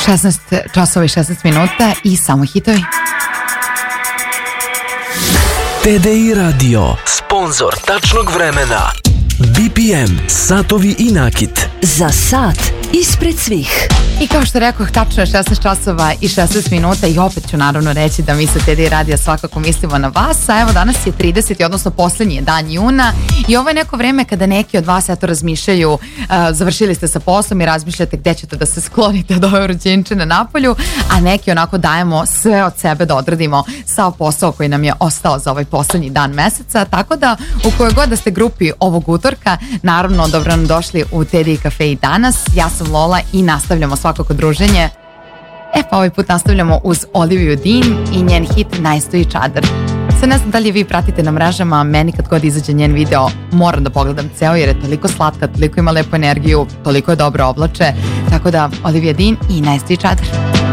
16 časova i 16 minuta i samo hitovi. TDI Radio, sponsor tačnog vremena. BPM, satovi i nakit. Za sat ispred svih. I kao što rekoh, tačno je 16 časova i 16 minuta i opet ću naravno reći da mi sa TDI Radija svakako mislimo na vas. A evo danas je 30. odnosno posljednji je dan juna i ovo je neko vreme kada neki od vas eto razmišljaju, završili ste sa poslom i razmišljate gde ćete da se sklonite od ove vrućinčine napolju, a neki onako dajemo sve od sebe da odradimo sav posao koji nam je ostao za ovaj posljednji dan meseca, tako da u kojoj god da ste grupi ovog utorka, naravno dobro nam došli u TDI Cafe i danas. Ja sam Lola i nastavljamo svakako druženje. Pa ovaj put nastavljamo uz Olivia Dean i njen hit Nice to each other. Sad ne znam da li vi pratite na mrežama, meni kad god izađe njen video moram da pogledam ceo jer je toliko slatka, toliko ima lepu energiju, toliko je dobro oblače, tako da Olivia Dean i Nice to each other.